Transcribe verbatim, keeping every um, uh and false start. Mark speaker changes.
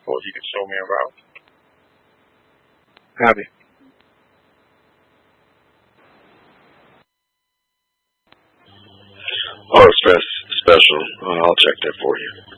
Speaker 1: Or if you could show me around.
Speaker 2: Happy.
Speaker 1: Oh, express special. Uh, I'll check that for you.